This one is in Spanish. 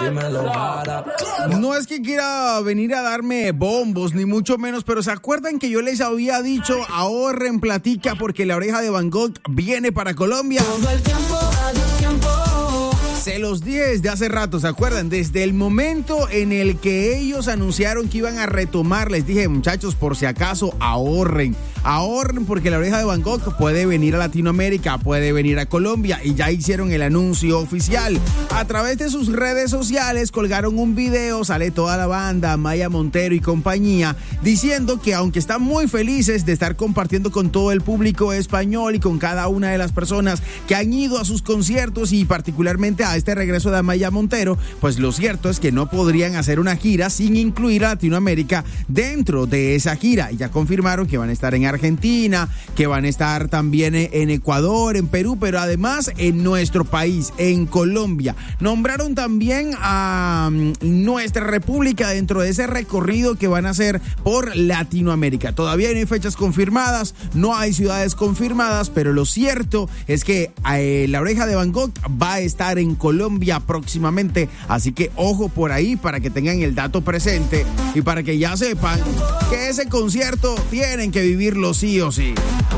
No es que quiera venir a darme bombos, ni mucho menos, pero ¿se acuerdan que yo les había dicho ahorren platica porque La Oreja de Van Gogh viene para Colombia? Todo el tiempo, adiós tiempo. Se los dije desde hace rato, ¿se acuerdan? Desde el momento en el que ellos anunciaron que iban a retomar, les dije, muchachos, por si acaso, ahorren porque La Oreja de Van Gogh puede venir a Latinoamérica, puede venir a Colombia, y ya hicieron el anuncio oficial. A través de sus redes sociales colgaron un video, sale toda la banda, Maya Montero y compañía, diciendo que aunque están muy felices de estar compartiendo con todo el público español y con cada una de las personas que han ido a sus conciertos y particularmente a este regreso de Maya Montero, pues lo cierto es que no podrían hacer una gira sin incluir a Latinoamérica dentro de esa gira. Y ya confirmaron que van a estar en Argentina, que van a estar también en Ecuador, en Perú, pero además en nuestro país, en Colombia. Nombraron también a nuestra república dentro de ese recorrido que van a hacer por Latinoamérica. Todavía no hay fechas confirmadas, no hay ciudades confirmadas, pero lo cierto es que La Oreja de Van Gogh va a estar en Colombia próximamente, así que ojo por ahí para que tengan el dato presente y para que ya sepan que ese concierto tienen que vivirlo sí o sí.